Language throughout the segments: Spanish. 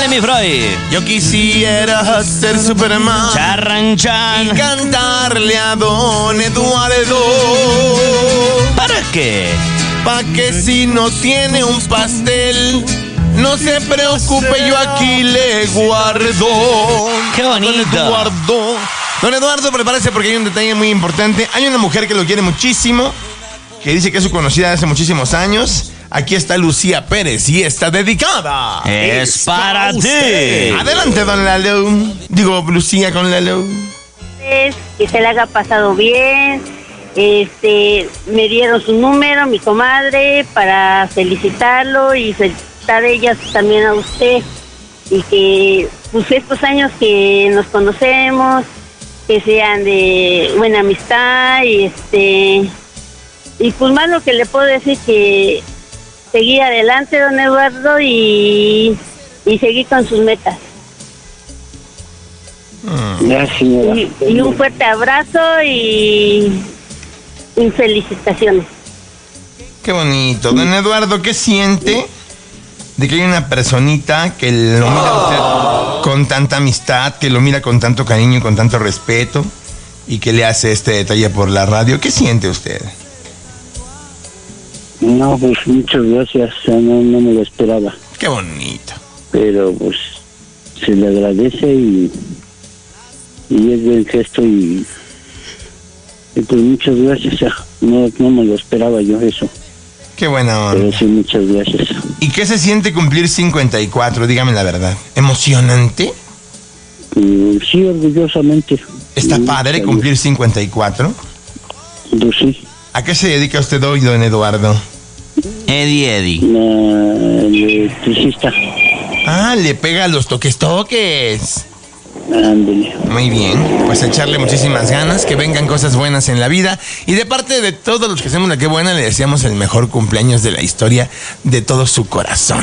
mi Freud. Yo quisiera ser Superman Charranchan. y cantarle a Don Eduardo. ¿Para qué? Pa' que si no tiene un pastel, no se preocupe, yo aquí le guardo. ¡Qué bonito! Don Eduardo, prepárese porque hay un detalle muy importante. Hay una mujer que lo quiere muchísimo, que dice que es su conocida de hace muchísimos años. Aquí está Lucía Pérez y está dedicada. Es para ti. Adelante, don Lalo. Digo, Lucía con Lalo. Que se le haga pasado bien. Me dieron su número, mi comadre, para felicitarlo y felicitar a ellas también a usted. Y que pues estos años que nos conocemos, que sean de buena amistad y pues más lo que le puedo decir, que seguir adelante, don Eduardo, y seguir con sus metas. Gracias. Y un fuerte abrazo y felicitaciones. Qué bonito. Don Eduardo, ¿qué siente de que hay una personita que lo mira a usted con tanta amistad, que lo mira con tanto cariño y con tanto respeto, y que le hace este detalle por la radio? ¿Qué siente usted? No, pues muchas gracias, no me lo esperaba. Qué bonito. Pero pues se le agradece y es buen gesto y pues muchas gracias. No me lo esperaba yo eso. Qué buena onda. Pero sí, muchas gracias. ¿Y qué se siente cumplir 54? Dígame la verdad. ¿Emocionante? Sí, orgullosamente. ¿Está padre cumplir 54? Pues sí. ¿A qué se dedica usted hoy, don Eduardo? Eddie. Electricista. Ah, le pega a los toques. Ándale. Muy bien, pues echarle muchísimas ganas, que vengan cosas buenas en la vida. Y de parte de todos los que hacemos La Qué Buena, le deseamos el mejor cumpleaños de la historia de todo su corazón.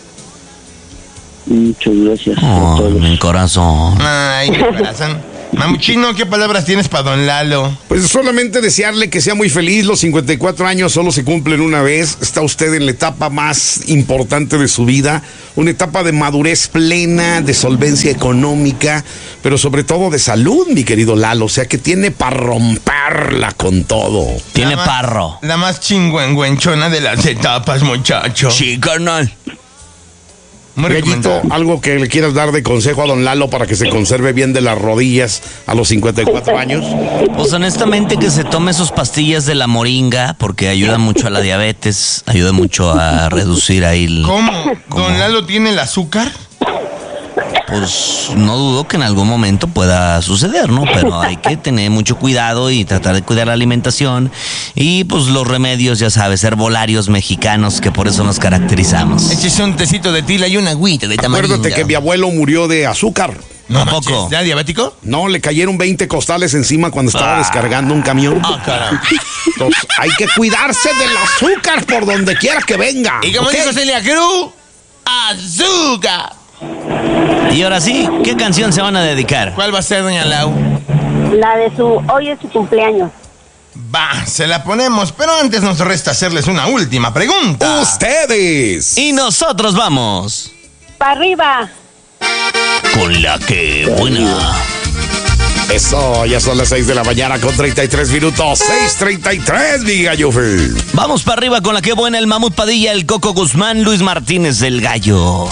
Muchas gracias a Oh, todos. mi corazón. Ay, mi corazón. Mamuchino, ¿qué palabras tienes para don Lalo? Pues solamente desearle que sea muy feliz. Los 54 años solo se cumplen una vez. Está usted en la etapa más importante de su vida. Una etapa de madurez plena, de solvencia económica, pero sobre todo de salud, mi querido Lalo. O sea que tiene para romperla con todo. Tiene La parro. La más chingüengüenchona de las etapas, muchacho. Sí, carnal. Muy Gallito, recomendado. algo que le quieras dar de consejo a don Lalo para que se conserve bien de las rodillas a los 54 años. Pues honestamente que se tome sus pastillas de la moringa porque ayuda mucho a la diabetes, ayuda mucho a reducir ahí el... ¿Cómo? ¿Don Lalo tiene el azúcar? Pues no dudo que en algún momento pueda suceder, ¿no? Pero hay que tener mucho cuidado y tratar de cuidar la alimentación y pues los remedios, ya sabes, herbolarios mexicanos, que por eso nos caracterizamos. Échese un tecito de tila y una agüita de tamarindo. Acuérdate que mi abuelo murió de azúcar. No, ¿A poco? manches, ¿ya diabético? No, le cayeron 20 costales encima cuando estaba descargando un camión. Ah, caramba. Entonces, hay que cuidarse del azúcar por donde quiera que venga. Y como ¿ok? dijo Celia Cruz, azúcar. Y ahora sí, ¿qué canción se van a dedicar? ¿Cuál va a ser, doña Lau? La de hoy es su cumpleaños. Va, se la ponemos, pero antes nos resta hacerles una última pregunta. Ustedes. Y nosotros vamos ¡Para arriba! con La Qué Buena. Eso, ya son las 6 de la mañana con 33 minutos. 6:33, mi gallo. Vamos para arriba con La Qué Buena, el Mamut Padilla, el Coco Guzmán, Luis Martínez del Gallo.